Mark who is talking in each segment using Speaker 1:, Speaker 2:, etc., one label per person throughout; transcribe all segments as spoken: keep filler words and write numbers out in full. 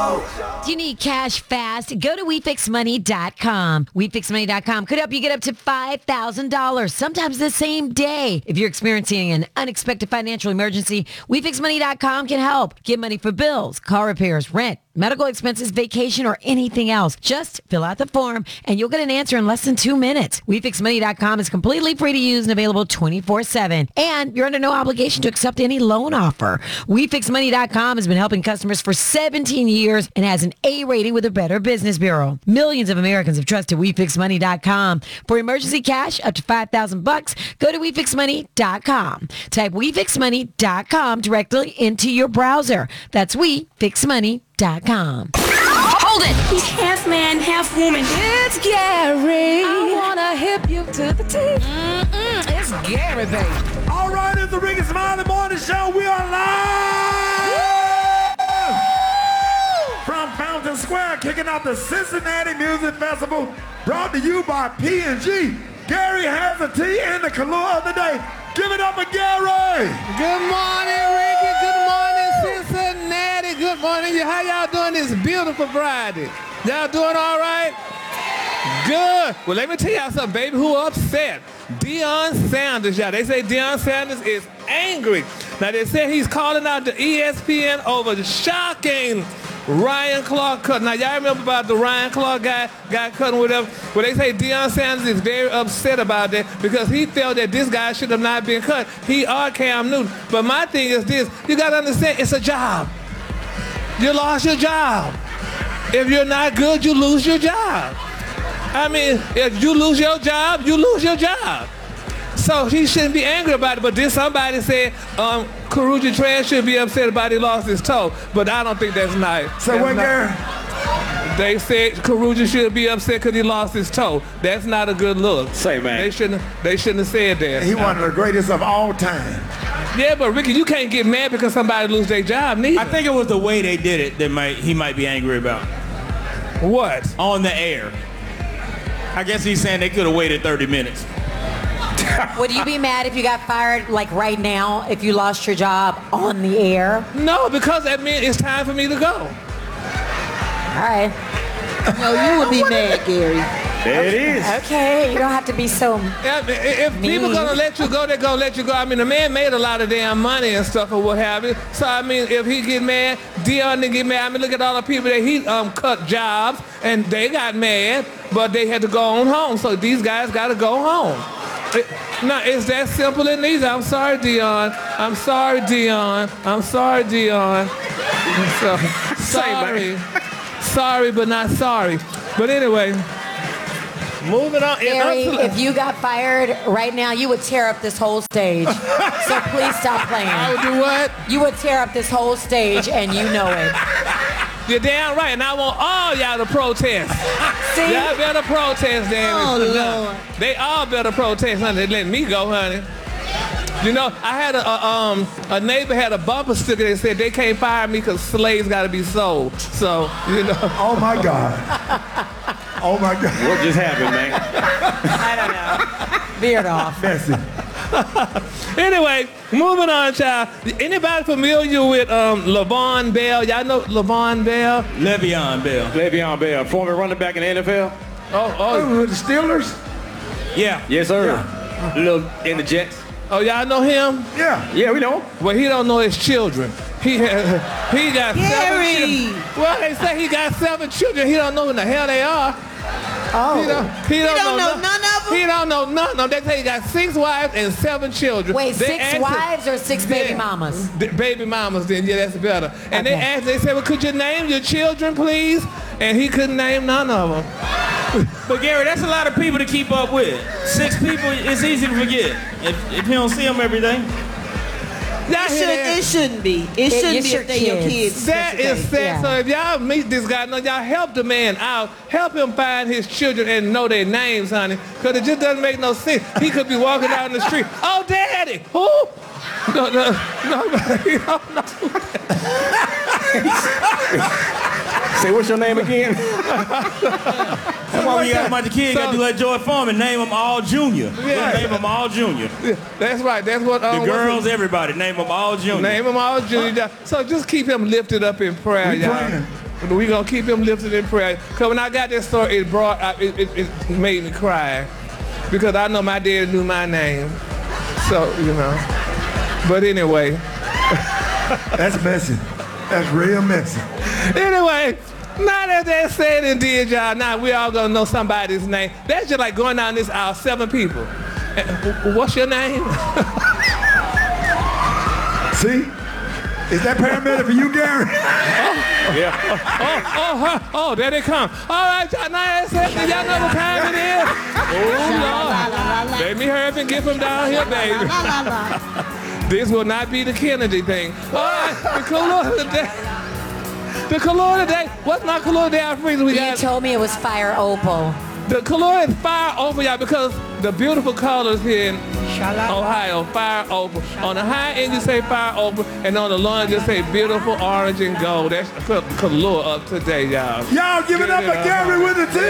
Speaker 1: Do you need cash fast? Go to we fix money dot com. we fix money dot com could help you get up to five thousand dollars, sometimes the same day. If you're experiencing an unexpected financial emergency, we fix money dot com can help. Get money for bills, car repairs, rent, medical expenses, vacation, or anything else. Just fill out the form and you'll get an answer in less than two minutes. we fix money dot com is completely free to use and available twenty-four seven. And you're under no obligation to accept any loan offer. we fix money dot com has been helping customers for seventeen years and has an A rating with the Better Business Bureau. Millions of Americans have trusted we fix money dot com. For emergency cash up to five thousand bucks, go to we fix money dot com. Type we fix money dot com directly into your browser. That's we fix money dot com.
Speaker 2: Hold it! He's half man, half woman.
Speaker 1: It's Gary. I wanna hip you to the teeth. Mm-mm, it's Gary, baby.
Speaker 3: All right, it's the Ricky Smiley Morning Show. We are live from Fountain Square, kicking off the Cincinnati Music Festival, brought to you by P and G. Gary has the tea and the color of the day. Give it up for Gary.
Speaker 4: Good morning, Ricky. Good morning, Cincinnati. Good morning. How y'all doing this beautiful Friday? Y'all doing all right? Good. Well, let me tell y'all something, baby. Who upset? Deion Sanders, y'all. They say Deion Sanders is angry. Now, they say he's calling out the E S P N over the shocking Ryan Clark cut. Now, y'all remember about the Ryan Clark guy, guy cutting whatever? Well, they say Deion Sanders is very upset about that because he felt that this guy should have not been cut. He or Cam Newton. But my thing is this. You got to understand, it's a job. You lost your job. If you're not good, you lose your job. I mean, if you lose your job, you lose your job. So he shouldn't be angry about it. But then somebody said um, Karuji Tran should be upset about he lost his toe. But I don't think that's nice.
Speaker 3: So what, Gary?
Speaker 4: They said Karuji should be upset because he lost his toe. That's not a good look.
Speaker 5: Say, man.
Speaker 4: They shouldn't. They shouldn't have said that.
Speaker 3: He one of the greatest of all time.
Speaker 4: Yeah, but Ricky, you can't get mad because somebody lose their job, neither.
Speaker 5: I think it was the way they did it that might he might be angry about.
Speaker 4: What?
Speaker 5: On the air. I guess he's saying they could have waited thirty minutes.
Speaker 1: Would you be mad if you got fired, like right now, if you lost your job on the air?
Speaker 4: No, because that means it's time for me to go.
Speaker 1: All right.
Speaker 6: No, you would be mad, Gary.
Speaker 5: There it is.
Speaker 1: Okay, you don't have to be so
Speaker 4: Yeah, if
Speaker 1: mean.
Speaker 4: people gonna let you go, they're gonna let you go. I mean, the man made a lot of damn money and stuff or what have you. So I mean, if he get mad, Deion didn't get mad. I mean, look at all the people that he um cut jobs and they got mad, but they had to go on home. So these guys got to go home. It, no, it's that simple and easy. I'm sorry, Deion. I'm sorry, Deion. I'm sorry, Deion. So, sorry. Sorry, but not sorry. But anyway, moving on.
Speaker 1: Gary, if you got fired right now, you would tear up this whole stage. So please stop playing.
Speaker 4: I would do what?
Speaker 1: You would tear up this whole stage, and you know it.
Speaker 4: You're damn right, and I want all y'all to protest.
Speaker 1: See?
Speaker 4: Y'all better protest, damn it.
Speaker 6: Oh, Lord.
Speaker 4: They all better protest, honey. They letting me go, honey. You know, I had a, a um a neighbor had a bumper sticker that said they can't fire me because slaves got to be sold. So, you know.
Speaker 3: Oh, my God. Oh, my God.
Speaker 5: What just happened, man?
Speaker 1: I don't know. Beard off.
Speaker 3: Messy.
Speaker 4: Anyway, moving on, child. Anybody familiar with um, LeVon Bell? Y'all know LeVon Bell?
Speaker 5: Le'Veon Bell.
Speaker 7: Le'Veon Bell, former running back in the N F L.
Speaker 4: Oh,
Speaker 3: Oh,
Speaker 4: oh,
Speaker 3: with the Steelers?
Speaker 5: Yeah.
Speaker 7: Yes, sir. Little in the Jets.
Speaker 4: oh, y'all know him?
Speaker 3: Yeah.
Speaker 7: Yeah, we know him.
Speaker 4: Well, he don't know his children. He has, he got
Speaker 6: Gary.
Speaker 4: seven children. Well, they say he got seven children. He don't know who the hell they are.
Speaker 1: Oh.
Speaker 4: He don't, he don't,
Speaker 6: don't know
Speaker 4: no-
Speaker 6: none of them?
Speaker 4: He don't know none of them. They say he got six wives and seven children.
Speaker 1: Wait,
Speaker 4: They
Speaker 1: six
Speaker 4: asked him-
Speaker 1: wives or six baby
Speaker 4: Yeah.
Speaker 1: mamas?
Speaker 4: The baby mamas, then yeah, that's better. And they
Speaker 1: Okay.
Speaker 4: asked, they said, well, could you name your children, please? And he couldn't name none of them.
Speaker 5: But Gary, that's a lot of people to keep up with. Six people, it's easy to forget if, if you don't see them every day.
Speaker 4: Y'all
Speaker 6: It,
Speaker 4: hear
Speaker 6: should,
Speaker 4: that?
Speaker 6: it shouldn't be. It
Speaker 1: It-
Speaker 6: shouldn't
Speaker 1: it's
Speaker 6: be
Speaker 1: your
Speaker 6: if they're your
Speaker 1: kids.
Speaker 6: kids.
Speaker 4: That is sad.
Speaker 1: Yeah.
Speaker 4: So if y'all meet this guy, no, y'all help the man out. Help him find his children and know their names, honey. Because it just doesn't make no sense. He could be walking down the street. Oh, Daddy. Who? No, no, no, he don't know.
Speaker 7: Say, what's your name again?
Speaker 5: That's why when you got about the kids, you got to do like George Foreman, name them all junior.
Speaker 4: Yeah.
Speaker 5: Name them all junior.
Speaker 4: That's right. That's what. Um,
Speaker 5: The
Speaker 4: what's
Speaker 5: girls,
Speaker 4: it-
Speaker 5: everybody, name them all junior.
Speaker 4: Name them all, Junior. So just keep him lifted up in prayer,
Speaker 3: We
Speaker 4: y'all.
Speaker 3: praying.
Speaker 4: we gonna keep him lifted in prayer. Cause when I got this story, it brought, uh, it, it, it made me cry. Because I know my daddy knew my name. So, you know. But anyway.
Speaker 3: That's messy. That's real messy.
Speaker 4: Anyway, now that they said and did, y'all, now we all gonna know somebody's name. That's just like going down this aisle, seven people. And what's your name?
Speaker 3: See? Is that paramedic for you, Gary?
Speaker 4: Oh, yeah. Oh, oh, oh, oh, there they come. All right, y'all, now that's it. Y'all know what time it is? Oh, Lord. Let me hurry up and get from down here, baby. This will not be the Kennedy thing. All right, the color of the day. The color of the day. What's my color of the day, Alfredo? We
Speaker 1: You
Speaker 4: got
Speaker 1: told me it was fire opal.
Speaker 4: the color is fire opal, y'all, because the beautiful colors here in Ohio, fire opal. On the high end, you say fire opal, and on the low end, you say beautiful orange and gold. That's the color of today, y'all.
Speaker 3: Y'all give it up for Gary with the team.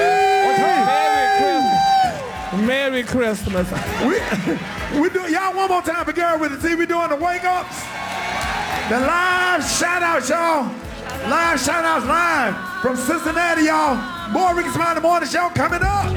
Speaker 4: Merry Christmas.
Speaker 3: We, we do, y'all one more time for Gary with the team. We doing the wake-ups. The live shout-outs, y'all. Live shout-outs live from Cincinnati, y'all. More Ricky Smiley Morning Show coming up.